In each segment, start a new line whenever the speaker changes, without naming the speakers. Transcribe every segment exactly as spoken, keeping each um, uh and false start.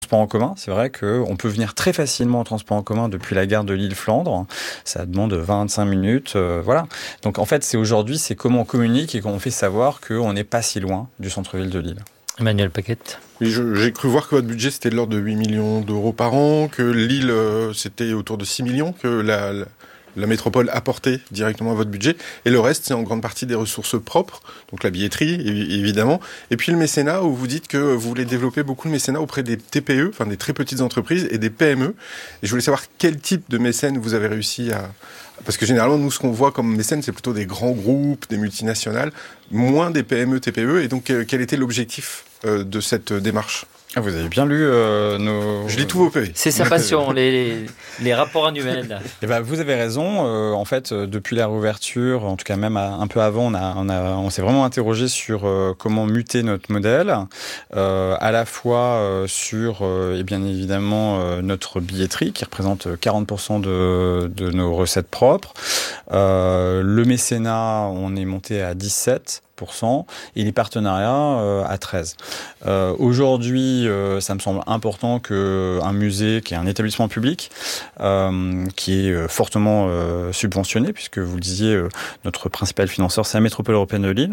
transport en commun. C'est vrai qu'on peut venir très facilement en transport en commun depuis la gare de Lille-Flandre. Ça demande vingt à vingt-cinq minutes. Euh, voilà. Donc en fait, c'est aujourd'hui, c'est comment on communique et comment on fait savoir qu'on n'est pas si loin du centre-ville de Lille.
Emmanuel Paquette.
Oui, je, j'ai cru voir que votre budget c'était de l'ordre de huit millions d'euros par an, que Lille euh, c'était autour de six millions, que la, la, la métropole apportait directement à votre budget, et le reste c'est en grande partie des ressources propres, donc la billetterie évidemment, et puis le mécénat où vous dites que vous voulez développer beaucoup de mécénat auprès des T P E, enfin des très petites entreprises et des P M E, et je voulais savoir quel type de mécène vous avez réussi à... Parce que généralement, nous, ce qu'on voit comme mécènes, c'est plutôt des grands groupes, des multinationales, moins des P M E, T P E. Et donc, euh, quel était l'objectif euh, de cette démarche ?
Ah, vous avez bien lu euh, nos...
Je lis tous vos P V.
C'est sa passion, les, les rapports annuels.
Et ben, vous avez raison. Euh, en fait, euh, depuis la réouverture, en tout cas même à, un peu avant, on, a, on, a, on s'est vraiment interrogé sur euh, comment muter notre modèle, euh, à la fois euh, sur, euh, et bien évidemment, euh, notre billetterie, qui représente quarante pour cent de, de nos recettes propres. Euh, le mécénat, on est monté à dix-sept pour cent et les partenariats euh, à treize. Euh, aujourd'hui, euh, ça me semble important qu'un musée, qui est un établissement public, euh, qui est fortement euh, subventionné, puisque vous le disiez, euh, notre principal financeur, c'est la métropole européenne de Lille,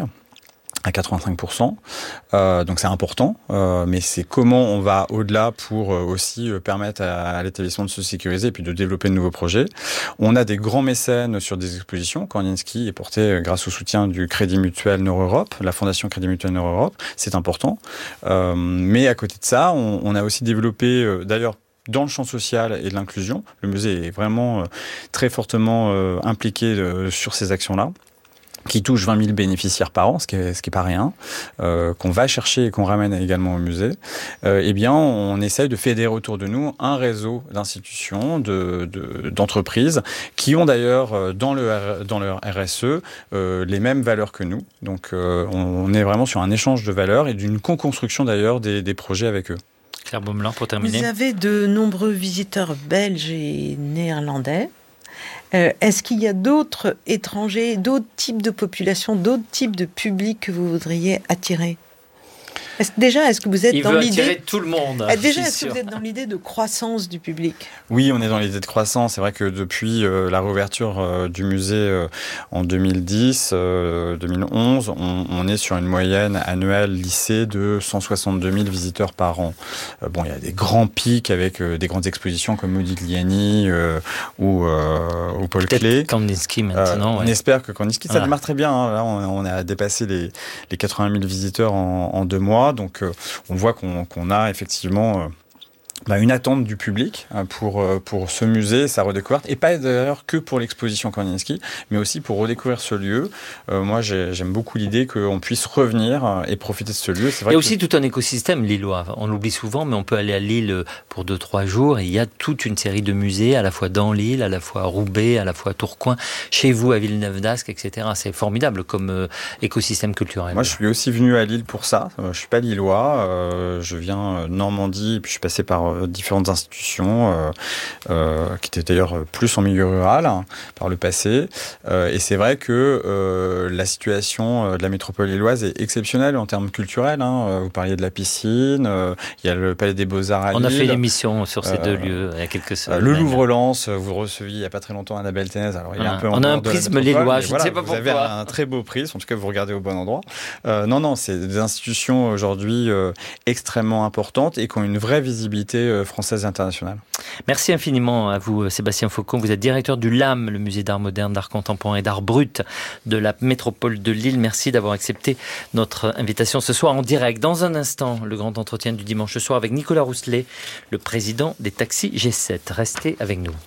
à quatre-vingt-cinq pour cent. Euh, donc c'est important, euh, mais c'est comment on va au-delà pour euh, aussi euh, permettre à, à l'établissement de se sécuriser et puis de développer de nouveaux projets. On a des grands mécènes sur des expositions. Kandinsky est porté euh, grâce au soutien du Crédit Mutuel Nord-Europe, la Fondation Crédit Mutuel Nord-Europe. C'est important. Euh, mais à côté de ça, on, on a aussi développé, euh, d'ailleurs, dans le champ social et de l'inclusion. Le musée est vraiment euh, très fortement euh, impliqué euh, sur ces actions-là, qui touche vingt mille bénéficiaires par an, ce qui est, ce qui est pas rien, euh, qu'on va chercher et qu'on ramène également au musée. Euh, eh bien, on essaye de fédérer autour de nous un réseau d'institutions, de, de, d'entreprises, qui ont d'ailleurs dans le dans leur R S E euh, les mêmes valeurs que nous. Donc, euh, on est vraiment sur un échange de valeurs et d'une co-construction d'ailleurs des, des projets avec eux.
Claire Baumelin, pour terminer.
Vous avez de nombreux visiteurs belges et néerlandais. Euh, est-ce qu'il y a d'autres étrangers, d'autres types de populations, d'autres types de publics que vous voudriez attirer ? Est-ce, déjà, est-ce que vous êtes
Il
dans
veut
l'idée
attirer tout le monde.
Déjà, est-ce sûr. que vous êtes dans l'idée de croissance du public ?
Oui, on est dans l'idée de croissance. C'est vrai que depuis euh, la réouverture euh, du musée euh, en deux mille dix, euh, deux mille onze, on, on est sur une moyenne annuelle lycée de cent soixante-deux mille visiteurs par an. Euh, bon, il y a des grands pics avec euh, des grandes expositions comme Modigliani euh, ou, euh, ou Paul
Peut-être
Klee.
Kandinsky maintenant.
Euh,
ouais.
On espère que Kandinsky, ça
voilà.
démarre très bien. Hein. Là, on, on a dépassé les, les quatre-vingt mille visiteurs en, en deux mois. Donc, euh, on voit qu'on, qu'on a effectivement euh, bah, une attente du public euh, pour, euh, pour ce musée, sa redécouverte. Et pas d'ailleurs que pour l'exposition Kandinsky, mais aussi pour redécouvrir ce lieu. Euh, moi, j'ai, j'aime beaucoup l'idée qu'on puisse revenir euh, et profiter de ce lieu. C'est vrai
il y a
que...
aussi tout un écosystème lillois. On l'oublie souvent, mais on peut aller à Lille pour deux trois jours. Et il y a toute une série de musées, à la fois dans Lille, à la fois à Roubaix, à la fois à Tourcoing, chez vous à Villeneuve-d'Ascq, et cetera. C'est formidable comme euh, écosystème culturel.
Moi, je suis aussi venu à Lille pour ça. Euh, je suis pas lillois. Euh, je viens de Normandie, et puis je suis passé par euh, différentes institutions, euh, euh, qui étaient d'ailleurs plus en milieu rural hein, par le passé. Euh, et c'est vrai que euh, la situation de la métropole lilloise est exceptionnelle en termes culturels. Hein. Vous parliez de la piscine, euh, il y a le Palais des Beaux-Arts à
On
Lille.
a fait une émission sur ces
euh,
deux lieux il y a quelques semaines.
Le Louvre-Lens, vous le receviez il n'y a pas très longtemps, Annabelle Ténez. Alors, il est
ah,
un peu
on a un prisme lillois, je ne
voilà,
sais pas
vous
pourquoi.
Vous avez un très beau prisme, en tout cas vous regardez au bon endroit. Euh, non, non, c'est des institutions aujourd'hui euh, extrêmement importantes et qui ont une vraie visibilité euh, française et internationale.
Merci infiniment à vous, Sébastien Faucon. Vous êtes directeur du L A M, le musée d'art moderne, d'art contemporain et d'art brut de la métropole de Lille. Merci d'avoir accepté notre invitation ce soir en direct. Dans un instant, le grand entretien du dimanche soir avec Nicolas Rousselet, le président des taxis G sept. Restez avec nous.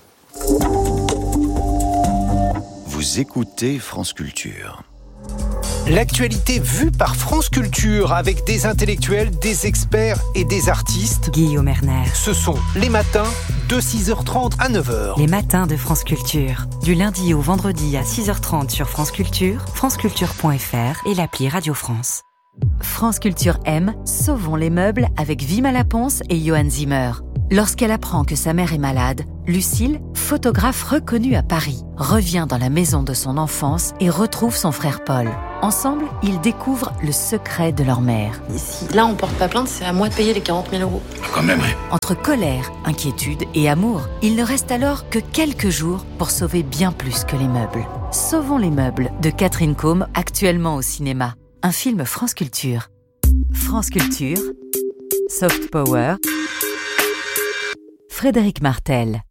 Vous écoutez France Culture.
L'actualité vue par France Culture avec des intellectuels, des experts et des artistes.
Guillaume Erner.
Ce sont les matins de six heures trente à neuf heures.
Les matins de France Culture. Du lundi au vendredi à six heures trente sur France Culture, franceculture point f r et l'appli Radio France. France Culture aime Sauvons les meubles avec Vima Laponce et Johan Zimmer. Lorsqu'elle apprend que sa mère est malade, Lucille, photographe reconnue à Paris, revient dans la maison de son enfance et retrouve son frère Paul. Ensemble, ils découvrent le secret de leur mère.
Si là on porte pas plainte, c'est à moi de payer les quarante mille euros.
Quand même, oui.
Entre colère, inquiétude et amour, il ne reste alors que quelques jours pour sauver bien plus que les meubles. Sauvons les meubles de Catherine Combe, actuellement au cinéma. Un film France Culture. France Culture, Soft Power, Frédéric Martel.